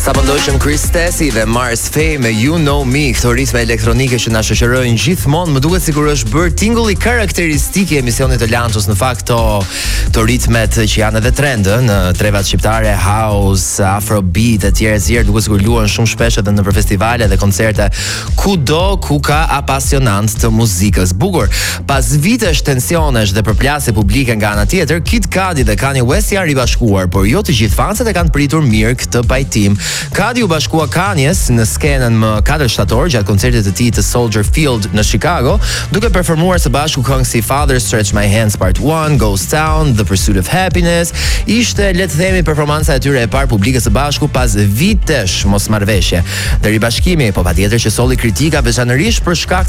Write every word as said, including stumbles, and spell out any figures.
Sa po ndoqëm Chris Stesi dhe Mars Faye me You Know Me, këto ritme elektronike që na shoqërojnë gjithmonë, më duket sikur është bërë tingulli karakteristik i emisionit të Lanços. Në fakt to to ritmet që janë edhe trend në trevat shqiptare, house, afrobeat e tjerë e tjerë, duket sikur luan shumë shpesh edhe në festivale dhe koncerte kudo ku ka apasionant të muzikës. Bukur, pas vitesh tensionesh dhe përplasje publike nga ana tjetër, Kid Cudi dhe Kanye West janë ribashkuar, por jo të gjithë fanset e kanë pritur mirë këtë pajtim. Cudi u bashkua Kanyes në skenën më katër shtator gjatë koncertit të tij të Soldier Field në Chicago, duke performuar së bashku këngë si Father Stretch My Hands Part one, Ghost Town, The Pursuit of Happiness. Ishte, le të themi, performanca e tyre e parë publike së bashku pas vitesh mosmarrveshje. Dhe ribashkimi, po patjetër që solli kritika veçanërisht për shkak